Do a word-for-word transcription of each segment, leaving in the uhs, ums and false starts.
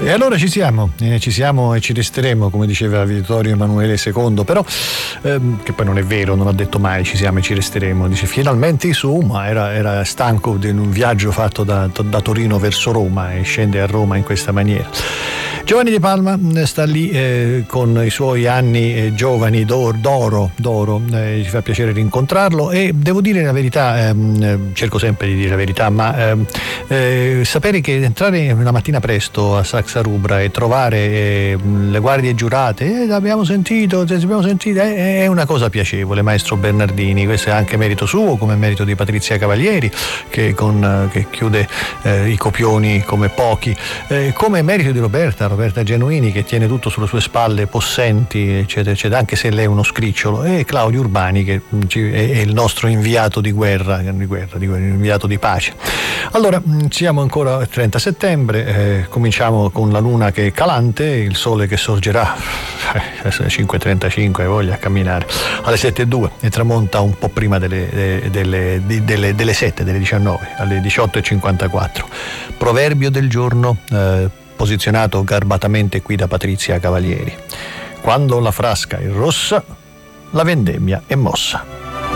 E allora ci siamo, eh, ci siamo e ci resteremo, come diceva Vittorio Emanuele secondo, però ehm, che poi non è vero, non ha detto mai ci siamo e ci resteremo, dice finalmente su, ma era, era stanco di un viaggio fatto da, da Torino verso Roma e scende a Roma in questa maniera. Giovanni De Palma sta lì eh, con i suoi anni eh, giovani d'oro, d'oro, d'oro eh, ci fa piacere rincontrarlo e devo dire la verità, ehm, cerco sempre di dire la verità, ma ehm, eh, sapere che entrare una mattina presto a Saxa Rubra e trovare eh, le guardie giurate, eh, abbiamo sentito, abbiamo sentito eh, è una cosa piacevole, maestro Bernardini, questo è anche merito suo come merito di Patrizia Cavalieri che, con, che chiude eh, i copioni come pochi, eh, come merito di Roberta Roberta Genuini che tiene tutto sulle sue spalle, possenti eccetera eccetera, anche se lei è uno scricciolo, e Claudio Urbani che è il nostro inviato di guerra, di guerra, di guerra inviato di pace. Allora siamo ancora al trenta settembre, eh, cominciamo con la luna che è calante, il sole che sorgerà alle cinque e trentacinque, voglia camminare, alle sette e due e tramonta un po' prima delle, delle, delle, delle sette, delle diciannove, alle diciotto e cinquantaquattro. Proverbio del giorno eh, posizionato garbatamente qui da Patrizia Cavalieri: quando la frasca è rossa, la vendemmia è mossa.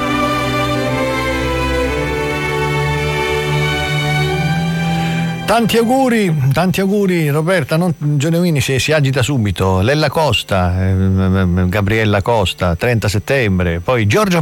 Tanti auguri, tanti auguri Roberta, non, Genuini si, si agita subito, Lella Costa, eh, Gabriella Costa, trenta settembre, poi Giorgio